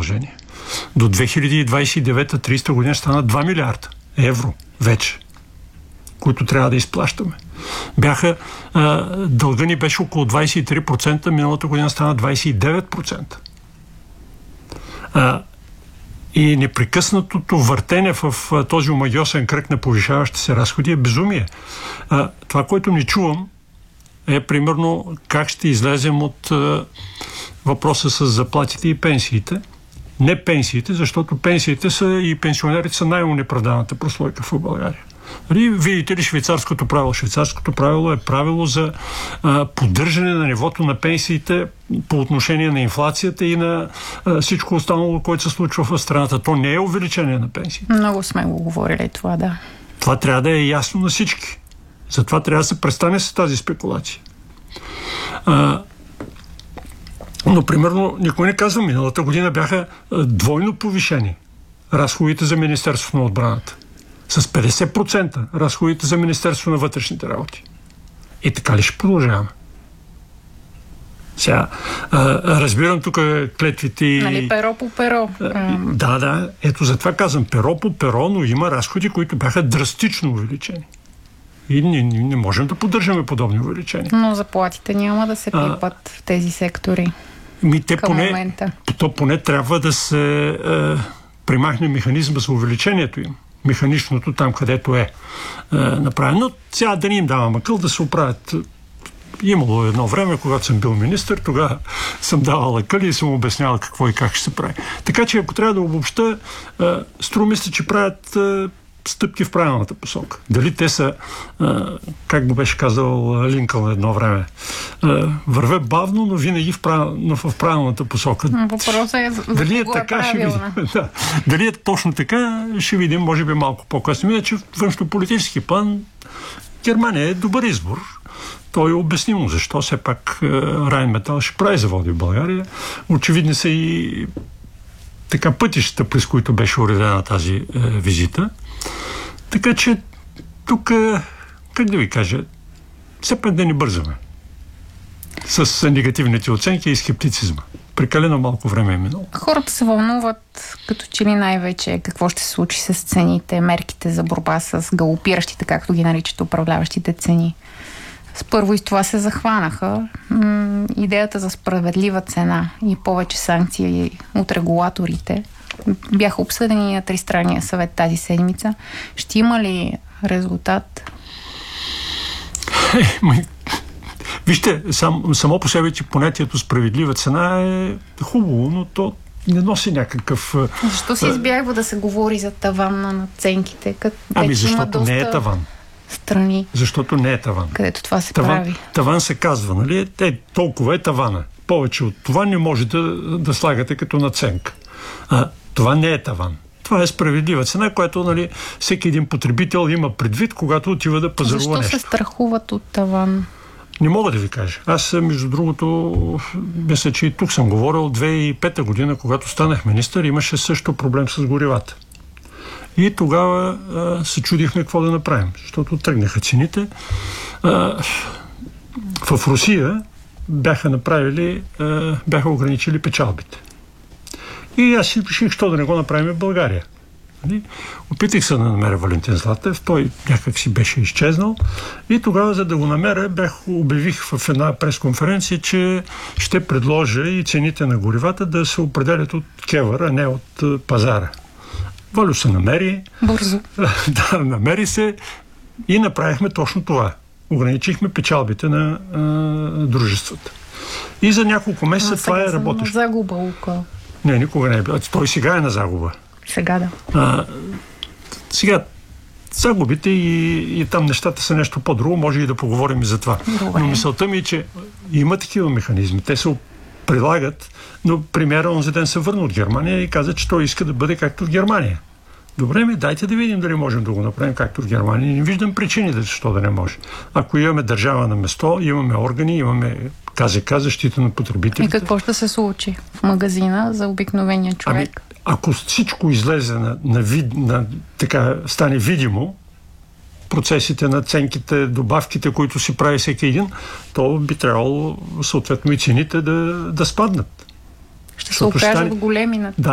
положение. До 2029-30 година ще станат 2 милиарда евро вече, които трябва да изплащаме. Дълга ни беше около 23%, миналата година стана 29%. И непрекъснатото въртене в този омагьосан кръг на повишаващи се разходи е безумие. Това, което не чувам, е примерно как ще излезем от въпроса с заплатите и пенсиите. Не пенсиите, защото пенсиите са и пенсионерите са най-онеправданата прослойка в България. Видите ли швейцарското правило? Швейцарското правило е правило за поддържане на нивото на пенсиите по отношение на инфлацията и на всичко останало, което се случва в страната. То не е увеличение на пенсиите. Много сме го говорили това, да. Това трябва да е ясно на всички. Затова трябва да се престане с тази спекулация. Но, примерно, никой не казва, миналата година бяха двойно повишени разходите за Министерството на отбраната. С 50% разходите за Министерство на вътрешните работи. И така ли ще продължаваме? Сега, разбирам тук клетвите и... Нали, перо по перо. Да, ето затова казвам перо по перо, но има разходи, които бяха драстично увеличени. И не можем да поддържаме подобни увеличения. Но заплатите няма да се пипат в тези сектори. Те поне трябва да се примахне механизма за увеличението им. Механичното там, където е направено. Но сега да не им давам акъл да се оправят. Имало едно време, когато съм бил министър, тогава съм давал акъли и съм обяснявал какво и как ще се прави. Така че, ако трябва да обобща, струва мисля, че правят стъпки в правилната посока. Дали те са, как го беше казал Линкълн едно време, върве бавно, но винаги в правилната посока. Въпросът е дали е така, ще видим. Да. Дали е точно така, ще видим, може би малко по-късно. Иначе в външнополитически план Германия е добър избор. То е обяснимо защо. Все пак Райнметал ще прави заводи в България. Очевидни са и така пътищата, през които беше уредена тази визита. Така че тук, как да ви кажа, все пак да не бързаме с негативните оценки и скептицизма. Прекалено малко време е минало. Хората се вълнуват като че ли най-вече какво ще се случи с цените, мерките за борба с галопиращите, както ги наричат управляващите цени. Първо и с това се захванаха. Идеята за справедлива цена и повече санкции от регулаторите бяха обсъдени на Тристранния съвет тази седмица. Ще има ли резултат? Вижте, само по себе, че понятието справедлива цена е хубаво, но то не носи някакъв... Защо се избягва да се говори за таван на надценките? Защото не е таван. Страни. Защото не е таван. Където това се прави. Таван се казва, нали? Толкова е тавана. Повече от това не може да слагате като надценка. Това не е таван. Това е справедлива цена, която, нали, всеки един потребител има предвид, когато отива да пазарува нещо. Защо се страхуват от таван? Не мога да ви кажа. Аз, между другото, мисля, че и тук съм говорил, 2005 година, когато станах министър, имаше също проблем с горивата. И тогава се чудихме какво да направим, защото тръгнаха цените. В Русия бяха ограничили печалбите. И аз си реших, що да не го направим в България. Опитах се да намеря Валентин Златев, той някак си беше изчезнал и тогава, за да го намеря, обявих в една пресконференция, че ще предложа и цените на горивата да се определят от КЕВР, а не от пазара. Валю се намери. Бързо. Да, намери се и направихме точно това. Ограничихме печалбите на дружествата. И за няколко месеца това е работещо. Загуба Лукойл. Не, никога не е. Той сега е на загуба. Сега да. Сега, загубите и там нещата са нещо по-друго, може и да поговорим и за това. Добре. Но мисълта ми е, че има такива механизми. Те се прилагат, но премиера онзи ден се върна от Германия и каза, че той иска да бъде както в Германия. Добре, дайте да видим дали можем да го направим както в Германия. Не виждам причини защо да не може. Ако имаме държава на место, имаме органи, имаме КЗК, защита на потребителите. И какво ще се случи в магазина за обикновения човек? Ако всичко излезе така стане видимо, процесите, надценките, добавките, които си прави всеки един, то би трябвало съответно и цените да спаднат. Ще се окажат големи